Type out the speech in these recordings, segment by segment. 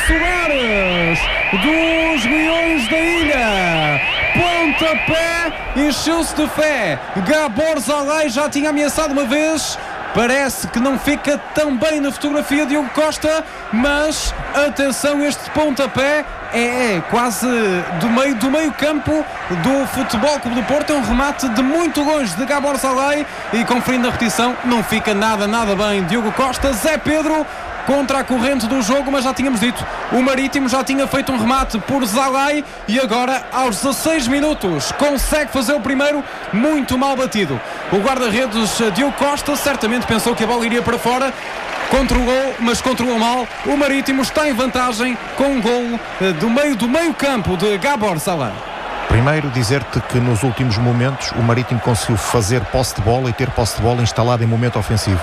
Soares dos Leões da Ilha. Pontapé, encheu-se de fé. Gabor Zalai já tinha ameaçado uma vez. Parece que não fica tão bem na fotografia de Diogo Costa, mas atenção, este pontapé é quase do meio campo do Futebol Clube do Porto. É um remate de muito longe de Gabor Zalai e, conferindo a repetição, não fica nada bem Diogo Costa. Zé Pedro contra a corrente do jogo, mas já tínhamos dito, o Marítimo já tinha feito um remate por Zalai e agora aos 16 minutos consegue fazer o primeiro, muito mal batido. O guarda-redes Diogo Costa certamente pensou que a bola iria para fora, controlou, mas controlou mal. O Marítimo está em vantagem com um golo do meio campo de Gabor Zalai. Primeiro dizer-te que nos últimos momentos o Marítimo conseguiu fazer posse de bola e ter posse de bola instalada em momento ofensivo.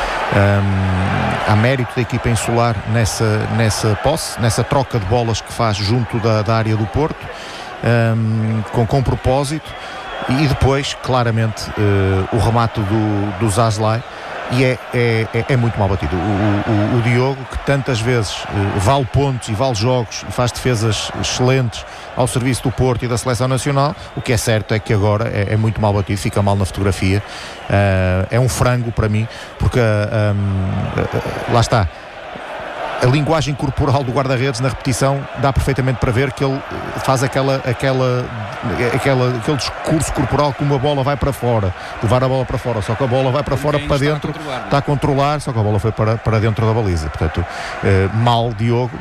Há mérito da equipa insular nessa posse, nessa troca de bolas que faz junto da área do Porto, com propósito, e depois claramente o remate do Zalai, e é muito mal batido. O Diogo, que tantas vezes vale pontos e vale jogos e faz defesas excelentes ao serviço do Porto e da Seleção Nacional, o que é certo é que agora é muito mal batido, fica mal na fotografia. É um frango para mim, porque lá está, a linguagem corporal do guarda-redes na repetição dá perfeitamente para ver que ele faz aquele discurso corporal como a bola vai para fora, levar a bola para fora, só que a bola vai para fora, para dentro, está a controlar, só que a bola foi para dentro da baliza. Portanto, mal Diogo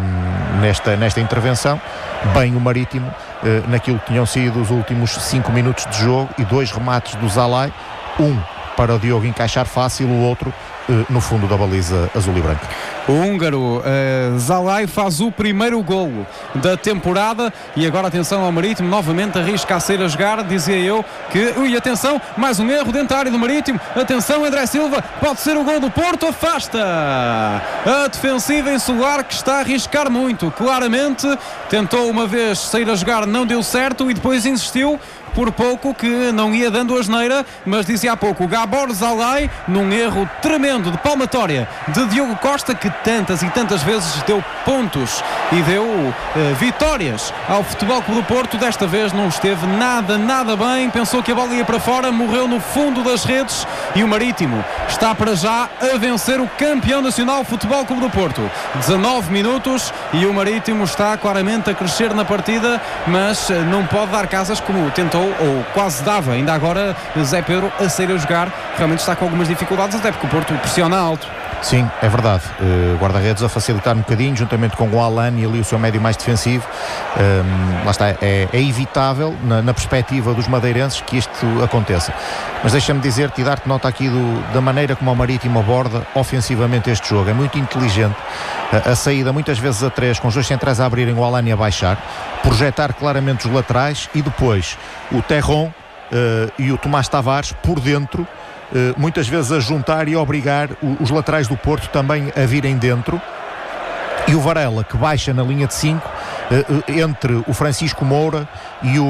nesta intervenção, bem o Marítimo naquilo que tinham sido os últimos 5 minutos de jogo, e 2 remates do Zalai, um para o Diogo encaixar fácil, o outro no fundo da baliza azul e branca. O húngaro Zalai faz o primeiro golo da temporada, e agora atenção ao Marítimo, novamente arrisca a sair a jogar, dizia eu que, atenção, mais um erro dentro da área do Marítimo, atenção, André Silva, pode ser o golo do Porto, afasta a defensiva insular, que está a arriscar muito, claramente, tentou uma vez sair a jogar, não deu certo, e depois insistiu, por pouco que não ia dando asneira, mas dizia há pouco, Gabor Zalai, num erro tremendo de palmatória de Diogo Costa, que tantas e tantas vezes deu pontos e deu vitórias ao Futebol Clube do Porto. Desta vez não esteve nada bem, pensou que a bola ia para fora, morreu no fundo das redes, e o Marítimo está para já a vencer o campeão nacional Futebol Clube do Porto. 19 minutos e o Marítimo está claramente a crescer na partida, mas não pode dar casas como tentou, ou quase dava, ainda agora Zé Pedro a sair a jogar. Realmente está com algumas dificuldades, até porque o Porto pressiona alto. Sim, é verdade. Guarda-redes a facilitar um bocadinho, juntamente com o Alan e ali o seu médio mais defensivo. Lá está, é evitável na perspectiva dos madeirenses que isto aconteça. Mas deixa-me dizer-te e dar-te nota aqui da maneira como o Marítimo aborda ofensivamente este jogo. É muito inteligente a saída, muitas vezes a 3, com os 2 centrais a abrirem, o Alan a baixar, projetar claramente os laterais, e depois o Terron e o Tomás Tavares por dentro, muitas vezes a juntar e a obrigar os laterais do Porto também a virem dentro, e o Varela, que baixa na linha de 5 entre o Francisco Moura e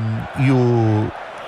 o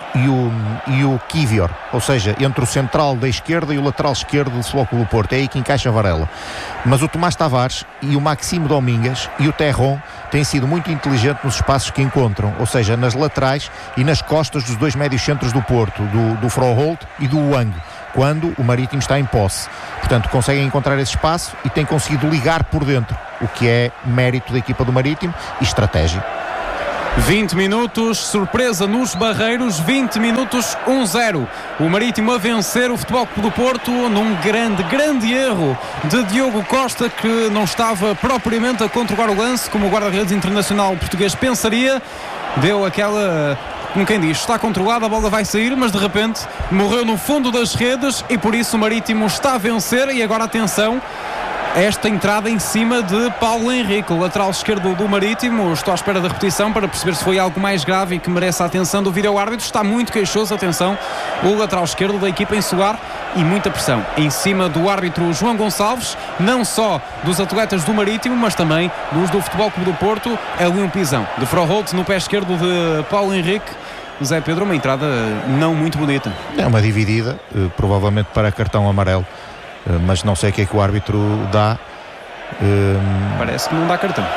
Kivior, ou seja, entre o central da esquerda e o lateral esquerdo do Futebol Clube do Porto. É aí que encaixa Varela. Mas o Tomás Tavares e o Maxime Domingues e o Terron têm sido muito inteligentes nos espaços que encontram, ou seja, nas laterais e nas costas dos 2 médios centros do Porto, do Froholt e do Wang, quando o Marítimo está em posse. Portanto, conseguem encontrar esse espaço e têm conseguido ligar por dentro, o que é mérito da equipa do Marítimo e estratégia. 20 minutos, surpresa nos Barreiros, 20 minutos, 1-0. O Marítimo a vencer o Futebol Clube do Porto num grande erro de Diogo Costa, que não estava propriamente a controlar o lance, como o guarda-redes internacional português pensaria. Deu aquela, como quem diz, está controlada, a bola vai sair, mas de repente morreu no fundo das redes, e por isso o Marítimo está a vencer. E agora atenção, esta entrada em cima de Paulo Henrique, o lateral esquerdo do Marítimo. Estou à espera da repetição para perceber se foi algo mais grave e que merece a atenção do vídeo-árbitro. Está muito queixoso, atenção, o lateral esquerdo da equipa insular, e muita pressão em cima do árbitro João Gonçalves, não só dos atletas do Marítimo, mas também dos do Futebol Clube do Porto. É ali um pisão de Froholt no pé esquerdo de Paulo Henrique. Zé Pedro, uma entrada não muito bonita. É uma dividida, provavelmente para cartão amarelo, mas não sei o que é que o árbitro dá. Parece que não dá cartão.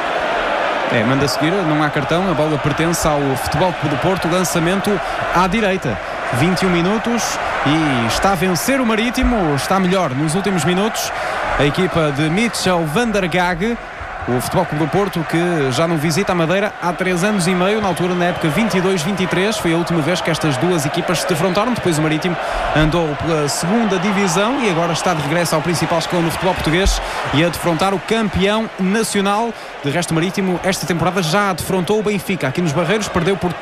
Manda seguir, não há cartão, a bola pertence ao Futebol Clube do Porto, lançamento à direita, 21 minutos e está a vencer o Marítimo, está melhor nos últimos minutos, a equipa de Mitchell van der Gagh, o Futebol Clube do Porto que já não visita a Madeira há 3 anos e meio, na altura na época 22-23, foi a última vez que estas duas equipas se defrontaram, depois o Marítimo andou pela segunda divisão e agora está de regresso ao principal escalão do futebol português e a defrontar o campeão nacional. De resto, o Marítimo esta temporada já defrontou o Benfica aqui nos Barreiros, perdeu por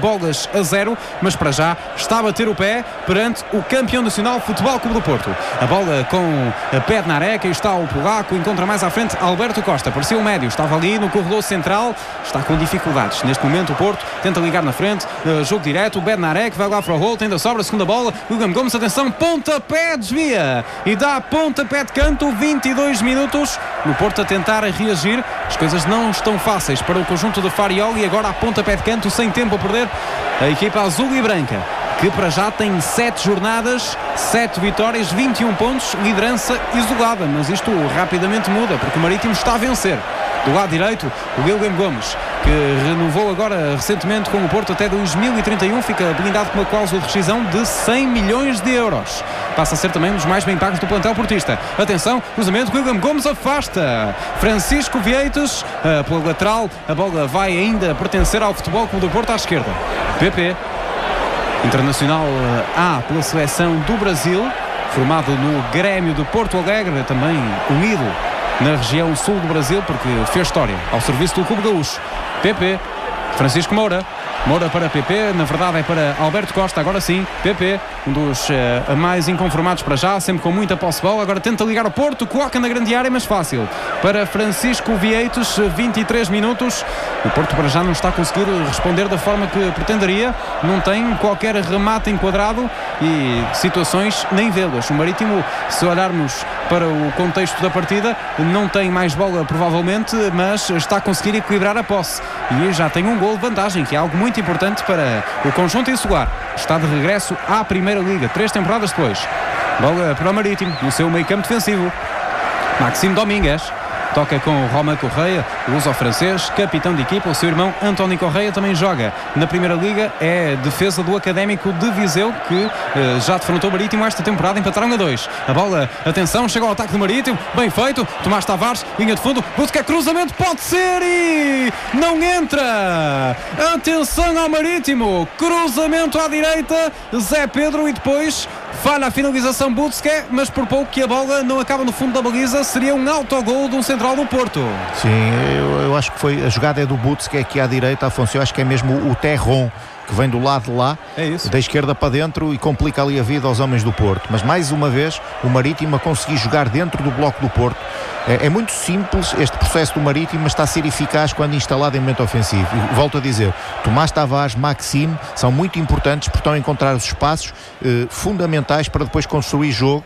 3-0, mas para já está a bater o pé perante o campeão nacional Futebol Clube do Porto. A bola com a Bednarek, aí está o polaco, encontra mais à frente Alberto Costa, parecia o médio, estava ali no corredor central, está com dificuldades. Neste momento o Porto tenta ligar na frente, jogo direto, o Bednarek vai lá para o gol, ainda sobra a segunda bola, William Gomes, atenção, pontapé, desvia e dá pontapé de canto, 22 minutos, no Porto a tentar reagir, as coisas não estão fáceis para o conjunto de Farioli, agora a pontapé de canto, sem tempo a perder, a equipa azul e branca, que para já tem 7 jornadas, 7 vitórias, 21 pontos, liderança isolada, mas isto rapidamente muda, porque o Marítimo está a vencer. Do lado direito, o William Gomes, que renovou agora recentemente com o Porto até 2031, fica blindado com uma cláusula de rescisão de 100 milhões de euros. Passa a ser também um dos mais bem pagos do plantel portista. Atenção, cruzamento, William Gomes afasta. Francisco Vieites, pela lateral, a bola vai ainda pertencer ao Futebol Clube do Porto à esquerda. PP, internacional A pela seleção do Brasil, formado no Grêmio de Porto Alegre, também unido na região sul do Brasil, porque fez história ao serviço do Clube Gaúcho. PP, Francisco Moura para PP, na verdade é para Alberto Costa, agora sim, PP, um dos mais inconformados para já, sempre com muita posse de bola, agora tenta ligar o Porto, coloca na grande área, mas fácil, para Francisco Vieites, 23 minutos, o Porto para já não está a conseguir responder da forma que pretenderia, não tem qualquer remate enquadrado e situações nem vê-las. O Marítimo, se olharmos para o contexto da partida, não tem mais bola provavelmente, mas está a conseguir equilibrar a posse e já tem um gol de vantagem, que é algo muito importante para o conjunto insular. Está de regresso à Primeira Liga, 3 temporadas depois. Bola para o Marítimo, no seu meio campo defensivo. Maxime Domingues toca com o Romain Correia, o luso-francês, capitão de equipa. O seu irmão António Correia também joga na Primeira Liga, é defesa do Académico de Viseu, que já defrontou o Marítimo esta temporada, empataram a 2. A bola, atenção, chega ao ataque do Marítimo, bem feito, Tomás Tavares, linha de fundo, busca cruzamento, pode ser e não entra. Atenção ao Marítimo, cruzamento à direita, Zé Pedro, e depois falha a finalização Butzke, mas por pouco que a bola não acaba no fundo da baliza, seria um autogol de um central do Porto. Sim, eu acho que foi, a jogada é do Butzke aqui à direita, Afonso, eu acho que é mesmo o Terron que vem do lado de lá, da esquerda para dentro, e complica ali a vida aos homens do Porto. Mas mais uma vez o Marítimo a conseguir jogar dentro do bloco do Porto. É muito simples este processo do Marítimo, mas está a ser eficaz quando instalado em momento ofensivo. E volto a dizer, Tomás Tavares, Maxime são muito importantes porque estão a encontrar os espaços fundamentais para depois construir jogo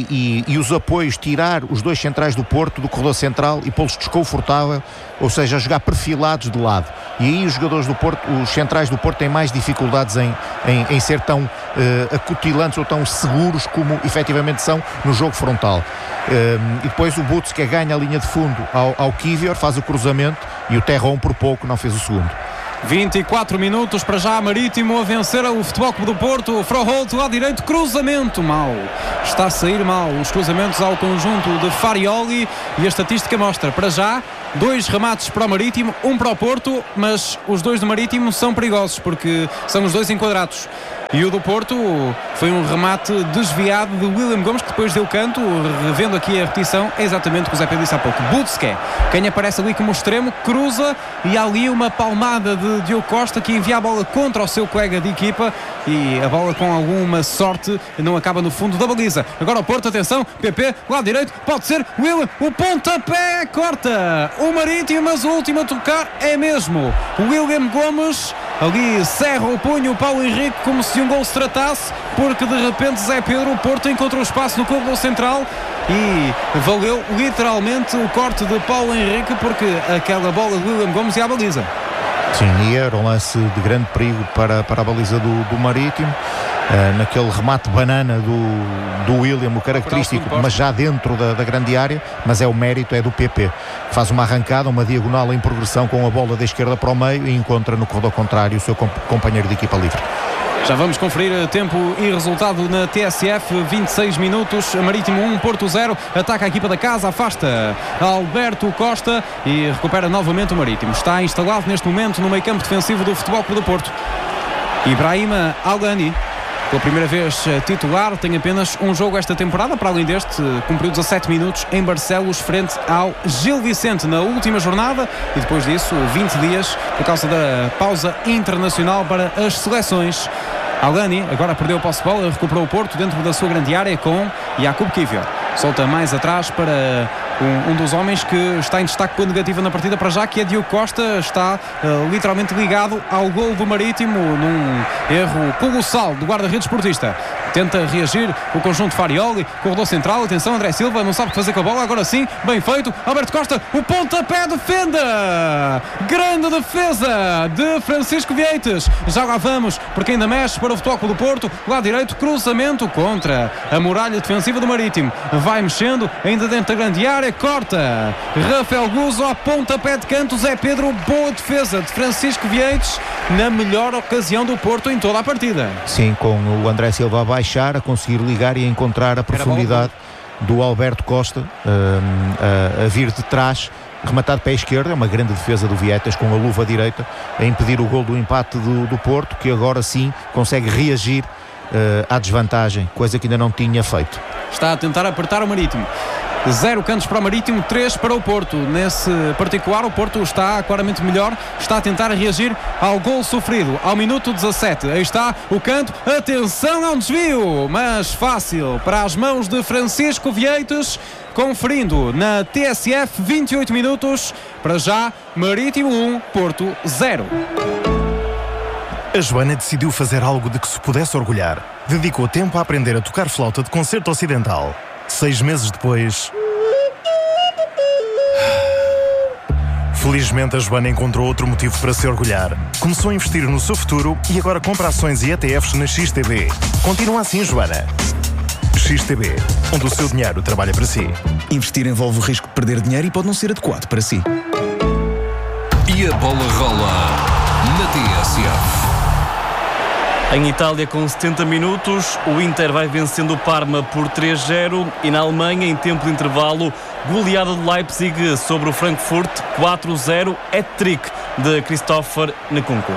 e os apoios, tirar os dois centrais do Porto do corredor central e pô-los desconfortável, ou seja, a jogar perfilados de lado. E aí os jogadores do Porto, os centrais do Porto, têm mais dificuldades em ser tão acutilantes ou tão seguros como efetivamente são no jogo frontal. E depois o Butzke ganha a linha de fundo ao Kivior, faz o cruzamento, e o Terron por pouco não fez o segundo. 24 minutos para já, Marítimo a vencer o Futebol Clube do Porto. Froholt lá direito, cruzamento mal, está a sair mal os cruzamentos ao conjunto de Farioli, e a estatística mostra para já 2 remates para o Marítimo, 1 para o Porto, mas os 2 do Marítimo são perigosos porque são os 2 enquadrados. E o do Porto foi um remate desviado de William Gomes, que depois deu canto, revendo aqui a repetição, é exatamente o que o Zé Pedro disse há pouco. Butzke, quem aparece ali como extremo, cruza, e há ali uma palmada de Diogo Costa, que envia a bola contra o seu colega de equipa, e a bola com alguma sorte não acaba no fundo da baliza. Agora o Porto, atenção, PP, lado direito, pode ser William, o pontapé, corta o Marítimo, mas o último a tocar é mesmo o William Gomes. Ali cerra o punho o Paulo Henrique como se um gol se tratasse, porque de repente Zé Pedro, o Porto encontrou espaço no corredor central e valeu literalmente o corte de Paulo Henrique, porque aquela bola de William Gomes ia à baliza. Sim, e era um lance de grande perigo para a baliza do Marítimo. naquele remate banana do William, o característico, mas já dentro da grande área. Mas o mérito é do PP, que faz uma arrancada, uma diagonal em progressão com a bola da esquerda para o meio e encontra no corredor contrário o seu companheiro de equipa livre. Já vamos conferir tempo e resultado na TSF. 26 minutos, Marítimo 1, Porto 0. Ataca a equipa da casa, afasta Alberto Costa e recupera novamente o Marítimo. Está instalado neste momento no meio campo defensivo do Futebol Clube do Porto Ibrahima Algani, pela primeira vez titular, tem apenas um jogo esta temporada. Para além deste, cumpriu 17 minutos em Barcelos frente ao Gil Vicente na última jornada, e depois disso 20 dias por causa da pausa internacional para as seleções. Algani agora perdeu a posse de bola, recuperou o Porto dentro da sua grande área com Jakub Kivior. Solta mais atrás para um dos homens que está em destaque pela negativa na partida para já, que é Diogo Costa. Está literalmente ligado ao gol do Marítimo num erro colossal do guarda-redes portista. Tenta reagir o conjunto Farioli, corredor central, atenção, André Silva não sabe o que fazer com a bola, agora sim, bem feito, Alberto Costa, o pontapé defende, grande defesa de Francisco Vieites. Já lá vamos, porque ainda mexe para o Futebol Clube do Porto, lado direito, cruzamento contra a muralha defensiva do Marítimo, vai mexendo, ainda dentro da grande área, corta Rafael Guzo a pontapé de canto, Zé Pedro, boa defesa de Francisco Vieites na melhor ocasião do Porto em toda a partida. Sim, com o André Silva a baixar, a conseguir ligar e a encontrar a profundidade do Alberto Costa a vir de trás, rematado pé esquerdo. É uma grande defesa do Vieites com a luva direita a impedir o gol do empate do Porto, que agora sim consegue reagir à desvantagem, coisa que ainda não tinha feito. Está a tentar apertar o Marítimo. 0 cantos para o Marítimo, 3 para o Porto. Nesse particular, o Porto está claramente melhor, está a tentar reagir ao gol sofrido ao minuto 17. Aí está o canto, atenção ao desvio, mas fácil para as mãos de Francisco Vieites, conferindo na TSF. 28 minutos, para já Marítimo 1, Porto 0. A Joana decidiu fazer algo de que se pudesse orgulhar. Dedicou tempo a aprender a tocar flauta de concerto ocidental. 6 meses depois... Felizmente a Joana encontrou outro motivo para se orgulhar. Começou a investir no seu futuro e agora compra ações e ETFs na XTB. Continua assim, Joana. XTB, onde o seu dinheiro trabalha para si. Investir envolve o risco de perder dinheiro e pode não ser adequado para si. E a bola rola na TSF. Em Itália, com 70 minutos, o Inter vai vencendo o Parma por 3-0 e na Alemanha, em tempo de intervalo, goleada de Leipzig sobre o Frankfurt 4-0, hat-trick de Christopher Nkunku.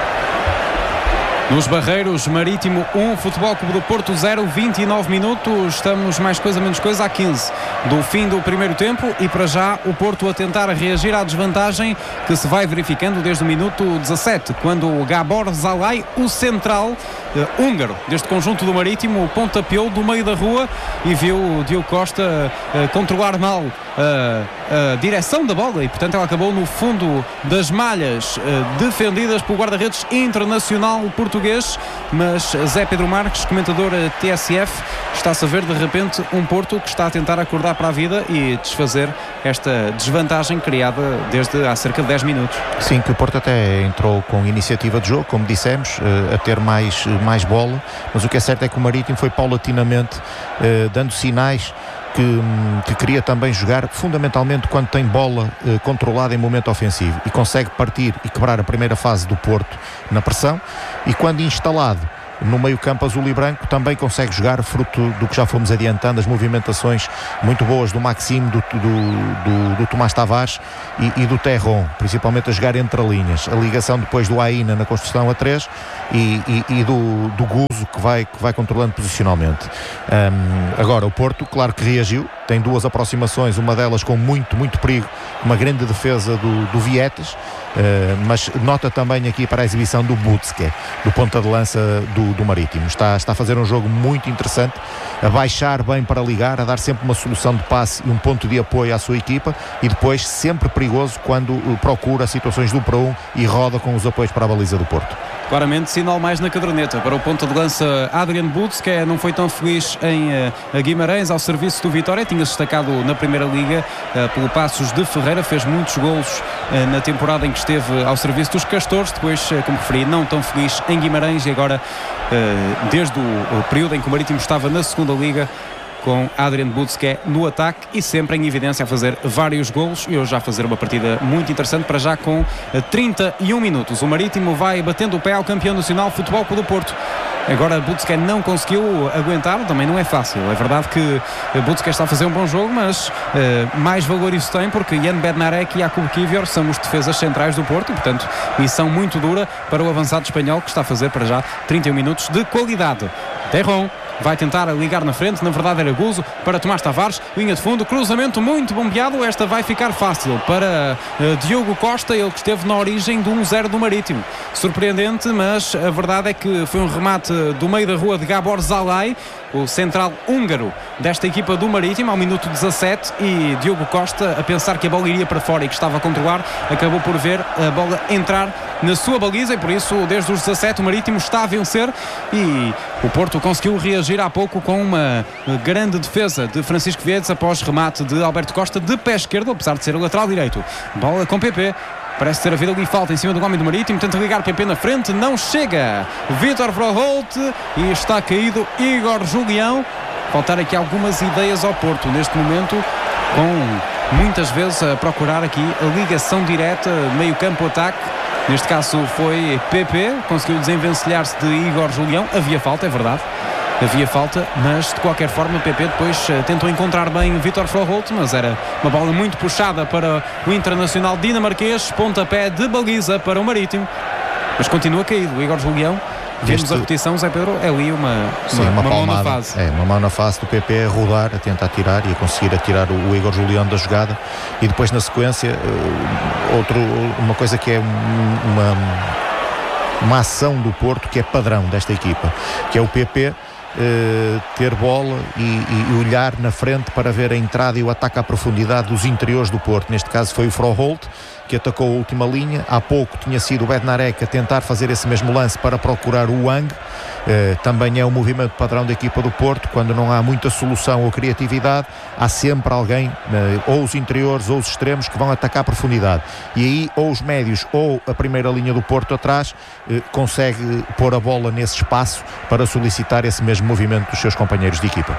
Nos Barreiros, Marítimo 1, Futebol Clube do Porto 0, 29 minutos, estamos mais coisa menos coisa a 15 do fim do primeiro tempo, e para já o Porto a tentar reagir à desvantagem que se vai verificando desde o minuto 17, quando o Gabor Zalai, o central húngaro deste conjunto do Marítimo, pontapeou do meio da rua e viu o Diogo Costa controlar mal a direção da bola, e portanto ela acabou no fundo das malhas, defendidas pelo guarda-redes internacional português. Mas Zé Pedro Marques, comentador TSF, está-se a ver de repente um Porto que está a tentar acordar para a vida e desfazer esta desvantagem criada desde há cerca de 10 minutos. Sim, que o Porto até entrou com iniciativa de jogo, como dissemos, a ter mais bola, mas o que é certo é que o Marítimo foi paulatinamente dando sinais que queria também jogar fundamentalmente quando tem bola controlada em momento ofensivo, e consegue partir e quebrar a primeira fase do Porto na pressão, e quando instalado no meio campo azul e branco também consegue jogar, fruto do que já fomos adiantando, as movimentações muito boas do Maxime, do Tomás Tavares e do Terron, principalmente a jogar entre linhas, a ligação depois do Aina na construção a 3 e do Guzo que vai controlando posicionalmente. Agora o Porto, claro que reagiu, tem duas aproximações, uma delas com muito perigo, uma grande defesa do Vieites, mas nota também aqui para a exibição do Butzke, do ponta de lança do Marítimo. Está a fazer um jogo muito interessante, a baixar bem para ligar, a dar sempre uma solução de passe e um ponto de apoio à sua equipa, e depois sempre perigoso quando procura situações do 1 para 1 e roda com os apoios para a baliza do Porto. Claramente, sinal mais na caderneta para o ponta de lança Adrian Butz, que não foi tão feliz em Guimarães, ao serviço do Vitória. Tinha-se destacado na Primeira Liga pelo Passos de Ferreira, fez muitos golos na temporada em que esteve ao serviço dos Castores. Depois, como referi, não tão feliz em Guimarães, e agora, desde o período em que o Marítimo estava na Segunda Liga, com Adrian Butz, que é no ataque e sempre em evidência a fazer vários golos, e hoje já a fazer uma partida muito interessante, para já com 31 minutos. O Marítimo vai batendo o pé ao campeão nacional Futebol Clube do Porto. Agora Butzke não conseguiu aguentar, também não é fácil. É verdade que Butzke está a fazer um bom jogo, mas mais valor isso tem, porque Jan Bednarek e Jakub Kivior são os defesas centrais do Porto, e portanto missão muito dura para o avançado espanhol, que está a fazer para já 31 minutos de qualidade. Terron vai tentar ligar na frente, na verdade era Guzo, para Tomás Tavares, linha de fundo, cruzamento muito bombeado, esta vai ficar fácil para Diogo Costa, ele que esteve na origem do 1-0 do Marítimo. Surpreendente, mas a verdade é que foi um remate do meio da rua de Gabor Zalai, o central húngaro desta equipa do Marítimo, ao minuto 17, e Diogo Costa, a pensar que a bola iria para fora e que estava a controlar, acabou por ver a bola entrar na sua baliza, e por isso desde os 17 o Marítimo está a vencer, e o Porto conseguiu reagir há pouco com uma grande defesa de Francisco Viedes após remate de Alberto Costa de pé esquerdo, apesar de ser o lateral direito. Bola com PP, parece ter havido ali falta em cima do homem do Marítimo, tenta ligar PP na frente, não chega Vítor Froholt, e está caído Igor Julião. Faltar aqui algumas ideias ao Porto neste momento, com muitas vezes a procurar aqui a ligação direta meio campo-ataque. Neste caso foi PP, conseguiu desenvencilhar-se de Igor Julião. Havia falta, é verdade, havia falta, mas de qualquer forma PP depois tentou encontrar bem Vítor Froholt, mas era uma bola muito puxada para o internacional dinamarquês. Pontapé de baliza para o Marítimo, mas continua caído o Igor Julião. Vemos a repetição, Zé Pedro, é ali uma mão na fase. É, uma mão na face do PP, a rodar, a tentar tirar e a conseguir atirar o Igor Julião da jogada. E depois na sequência, uma coisa que é uma ação do Porto que é padrão desta equipa, que é o PP ter bola e olhar na frente para ver a entrada e o ataque à profundidade dos interiores do Porto. Neste caso foi o Froholt que atacou a última linha. Há pouco tinha sido o Bednarek a tentar fazer esse mesmo lance para procurar o Wang. Também é um movimento padrão da equipa do Porto. Quando não há muita solução ou criatividade, há sempre alguém, ou os interiores ou os extremos, que vão atacar a profundidade, e aí ou os médios ou a primeira linha do Porto atrás consegue pôr a bola nesse espaço para solicitar esse mesmo movimento dos seus companheiros de equipa.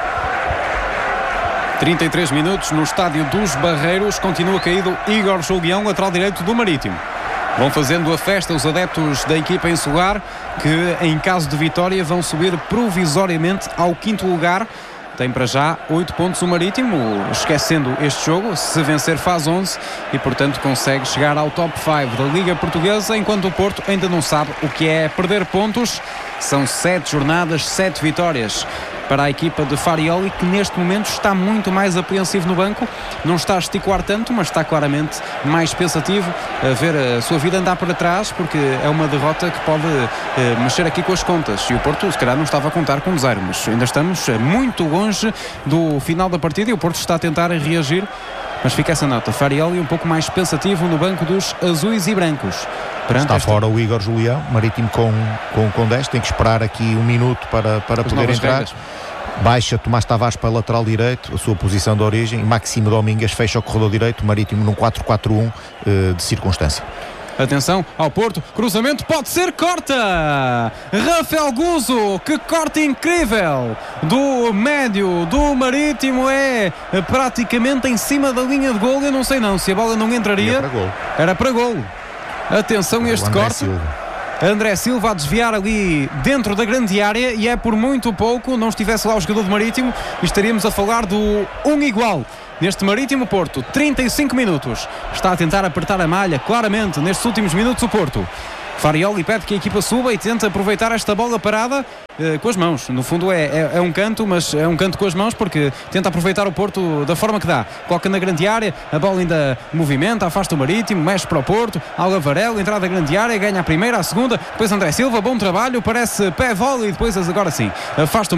33 minutos no estádio dos Barreiros, continua caído Igor Julião, lateral direito do Marítimo. Vão fazendo a festa os adeptos da equipa insular, que em caso de vitória vão subir provisoriamente ao 5º lugar. Tem para já 8 pontos o Marítimo, esquecendo este jogo, se vencer faz 11 e portanto consegue chegar ao top 5 da Liga Portuguesa, enquanto o Porto ainda não sabe o que é perder pontos. São 7 jornadas, 7 vitórias para a equipa de Farioli, que neste momento está muito mais apreensivo no banco, não está a esticular tanto, mas está claramente mais pensativo, a ver a sua vida andar para trás, porque é uma derrota que pode mexer aqui com as contas, e o Porto se calhar não estava a contar com 0, mas ainda estamos muito longe do final da partida e o Porto está a tentar reagir, mas fica essa nota. Farioli um pouco mais pensativo no banco dos azuis e brancos. Está fora o Igor Julião, Marítimo com 10, tem que esperar aqui um minuto para poder entrar. Regras. Baixa Tomás Tavares para lateral direito, a sua posição de origem. Máximo Domingues fecha o corredor direito, Marítimo num 4-4-1 de circunstância. Atenção ao Porto, cruzamento, pode ser, corta! Rafael Guzo, que corte incrível do médio do Marítimo, é praticamente em cima da linha de golo. Eu não sei se a bola não entraria. Era para golo. Atenção a este corte. André Silva a desviar ali dentro da grande área, e é por muito pouco, não estivesse lá o jogador do Marítimo, estaríamos a falar do 1 igual. Neste Marítimo Porto, 35 minutos. Está a tentar apertar a malha, claramente, nestes últimos minutos o Porto. Farioli pede que a equipa suba e tenta aproveitar esta bola parada com as mãos. No fundo é um canto, mas é um canto com as mãos, porque tenta aproveitar o Porto da forma que dá. Coloca na grande área, a bola ainda movimenta, afasta o Marítimo, mexe para o Porto. Alga Varela, entrada da grande área, ganha a primeira, a segunda, depois André Silva, bom trabalho, parece pé vôlei, e depois agora sim, afasta o